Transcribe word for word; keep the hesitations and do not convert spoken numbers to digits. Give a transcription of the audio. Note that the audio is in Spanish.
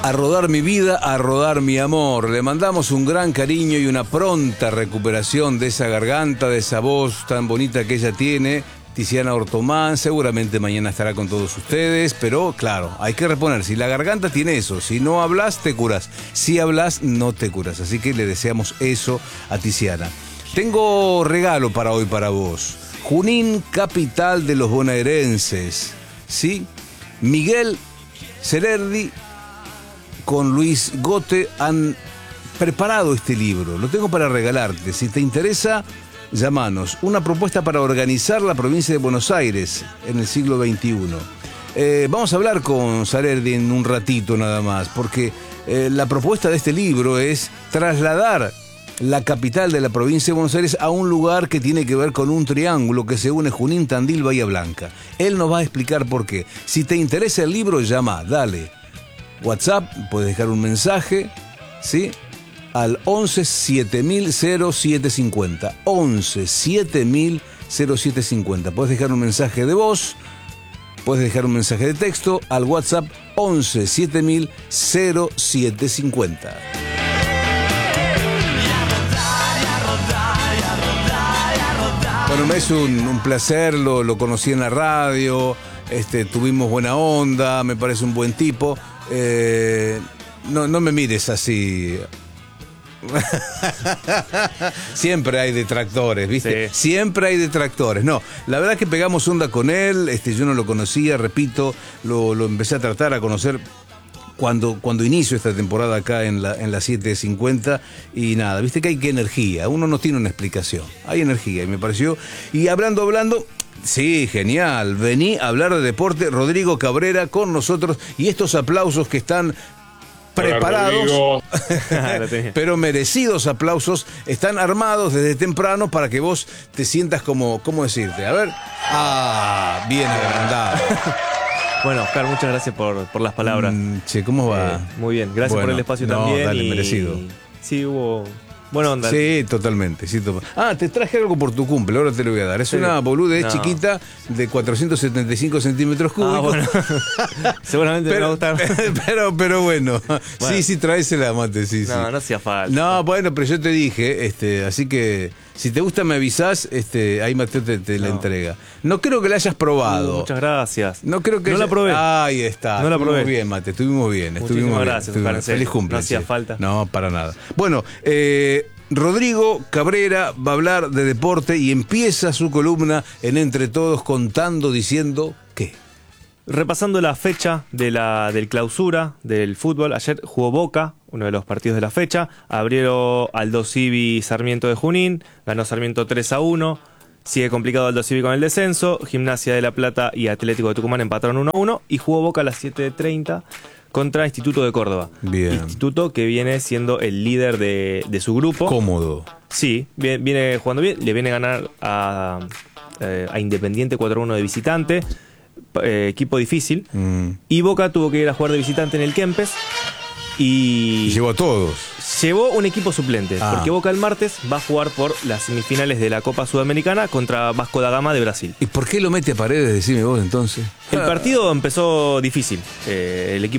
A rodar mi vida, a rodar mi amor. Le mandamos un gran cariño y una pronta recuperación de esa garganta, de esa voz tan bonita que ella tiene. Tiziana Ortomán, seguramente mañana estará con todos ustedes, pero claro, hay que reponer. Si la garganta tiene eso, si no hablas, te curas. Si hablas, no te curas. Así que le deseamos eso a Tiziana. Tengo regalo para hoy para vos. Junín, capital de los bonaerenses. ¿Sí? Miguel Celerdi con Luis Gote han preparado este libro. Lo tengo para regalarte. Si te interesa, llámanos. Una propuesta para organizar la provincia de Buenos Aires en el siglo veintiuno. Eh, vamos a hablar con Celerdi en un ratito nada más, porque eh, la propuesta de este libro es trasladar la capital de la provincia de Buenos Aires a un lugar que tiene que ver con un triángulo que se une Junín, Tandil, Bahía Blanca. Él nos va a explicar por qué. Si te interesa el libro, llama, dale. WhatsApp, puedes dejar un mensaje, ¿sí? Al once siete mil cero siete cincuenta. once siete mil cero siete cincuenta. Puedes dejar un mensaje de voz, puedes dejar un mensaje de texto al WhatsApp once siete mil cero siete cincuenta. Bueno, me es un, un placer, lo, lo conocí en la radio, este, tuvimos buena onda, me parece un buen tipo. Eh, no, no me mires así. Siempre hay detractores, ¿viste? Sí. Siempre hay detractores. No, la verdad es que pegamos onda con él, este, yo no lo conocía, repito, lo, lo empecé a tratar, a conocer cuando, cuando inicio esta temporada acá en la, en la siete cincuenta y nada, viste que hay que energía, uno no tiene una explicación, hay energía y me pareció, y hablando, hablando... Sí, genial. Vení a hablar de deporte. Rodrigo Cabrera con nosotros y estos aplausos que están preparados, pero merecidos aplausos, están armados desde temprano para que vos te sientas como, ¿cómo decirte? A ver. Ah, bien agrandado. Bueno, Oscar, muchas gracias por, por las palabras. Mm, che, ¿cómo va? Eh, muy bien, gracias bueno, por el espacio no, también. Dale, y... merecido. Sí, hubo... Buena onda. Sí, totalmente, sí, to... Ah, te traje algo por tu cumple, ahora te lo voy a dar. Es sí. una boludez no. chiquita de cuatrocientos setenta y cinco centímetros cúbicos. Ah, bueno. Seguramente pero, me va a gustar. Pero, pero bueno. bueno. Sí, sí, tráesela, mate, sí, No, sí. no hacía falta. No, bueno, pero yo te dije, este, así que si te gusta me avisás, este, ahí Mateo te, te no. la entrega. No creo que la hayas probado. Uh, muchas gracias. No creo que No haya... la probé. Ahí está. No la probé. Estuvimos bien, Mate, estuvimos bien. Muchísimas estuvimos gracias, bien. Estuvimos... Feliz cumple. No hacía sí. falta. No, para nada. Bueno, eh... Rodrigo Cabrera va a hablar de deporte y empieza su columna en Entre Todos contando, diciendo ¿qué? Repasando la fecha de la del clausura del fútbol. Ayer jugó Boca, uno de los partidos de la fecha. Abrieron Aldo Civi Sarmiento de Junín, ganó Sarmiento tres a uno. Sigue complicado Aldo Civi con el descenso. Gimnasia de La Plata y Atlético de Tucumán empataron uno a uno. Y jugó Boca a las siete treinta contra Instituto de Córdoba. Bien. Instituto que viene siendo el líder de, de su grupo. Cómodo. Sí, viene, viene jugando bien. Le viene a ganar a, a Independiente cuatro a uno de visitante. Eh, equipo difícil. Mm. Y Boca tuvo que ir a jugar de visitante en el Kempes. Y... y llevó a todos. Llevó un equipo suplente, ah. porque Boca el martes va a jugar por las semifinales de la Copa Sudamericana contra Vasco da Gama de Brasil. ¿Y por qué lo mete a Paredes? Decime vos entonces. El partido empezó difícil. Eh, el equipo